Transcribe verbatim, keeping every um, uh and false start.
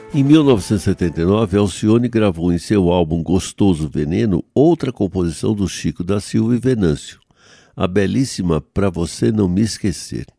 Em mil novecentos e setenta e nove, Alcione gravou em seu álbum Gostoso Veneno outra composição do Chico da Silva e Venâncio, a belíssima Pra Você Não Me Esquecer.